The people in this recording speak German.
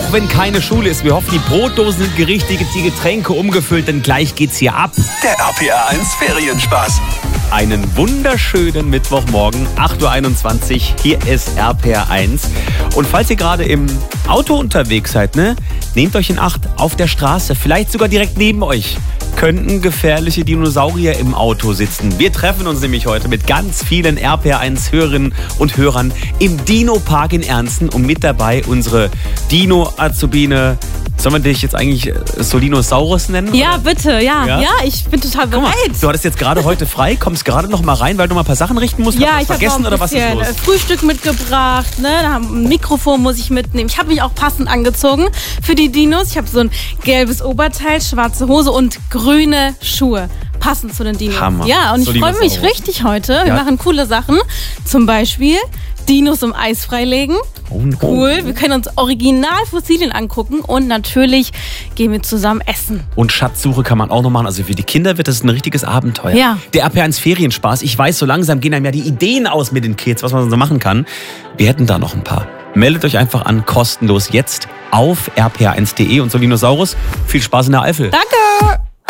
Auch wenn keine Schule ist, wir hoffen, die Brotdosen sind gerichtet, die Getränke umgefüllt, denn gleich geht's hier ab. Der RPR1 Ferienspaß. Einen wunderschönen Mittwochmorgen, 8.21 Uhr, hier ist RPR1. Und falls ihr gerade im Auto unterwegs seid, nehmt euch in Acht, auf der Straße, vielleicht sogar direkt neben euch, könnten gefährliche Dinosaurier im Auto sitzen. Wir treffen uns nämlich heute mit ganz vielen RPR1-Hörerinnen und Hörern im Dino-Park in Ernsten und mit dabei unsere Dino-Azubine. Sollen wir dich jetzt eigentlich Solinosaurus nennen? Ja, oder? bitte, ja, ich bin total bereit. Du hattest jetzt gerade heute frei, kommst gerade noch mal rein, weil du mal ein paar Sachen richten musst. Ja, hast ich du vergessen habe oder was ist los? Frühstück mitgebracht, ein Mikrofon muss ich mitnehmen. Ich habe mich auch passend angezogen für die Dinos. Ich habe so ein gelbes Oberteil, schwarze Hose und grüne Schuhe. Passend zu den Dinos. Hammer. Ja, und ich freue mich richtig heute. Wir machen coole Sachen. Zum Beispiel Dinos im Eis freilegen. Cool, wir können uns Originalfossilien angucken und natürlich gehen wir zusammen essen. Und Schatzsuche kann man auch noch machen. Also für die Kinder wird das ein richtiges Abenteuer. Ja. Der RPR1 Ferienspaß. Ich weiß, so langsam gehen einem ja die Ideen aus mit den Kids, was man so machen kann. Wir hätten da noch ein paar. Meldet euch einfach an, kostenlos jetzt auf rpr1.de und Solinosaurus. Viel Spaß in der Eifel. Danke!